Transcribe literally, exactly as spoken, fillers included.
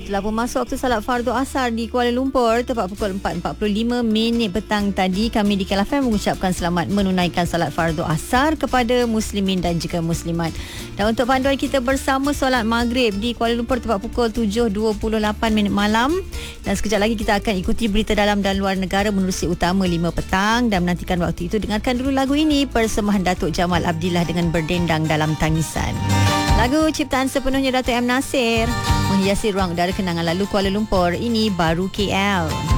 Telah pun masuk waktu salat fardu asar di Kuala Lumpur tepat pukul empat empat puluh lima minit petang tadi. Kami di K L F M mengucapkan selamat menunaikan salat fardu asar kepada muslimin dan juga muslimat. Dan untuk panduan kita bersama solat maghrib di Kuala Lumpur tepat pukul tujuh dua puluh lapan minit malam. Dan sekejap lagi kita akan ikuti berita dalam dan luar negara menerusi utama lima petang. Dan menantikan waktu itu, dengarkan dulu lagu ini, persembahan Datuk Jamal Abdillah dengan Berdendang Dalam Tangisan. Lagu ciptaan sepenuhnya Datuk M. Nasir menghiasi ruang udara kenangan lalu Kuala Lumpur. Ini baru K L.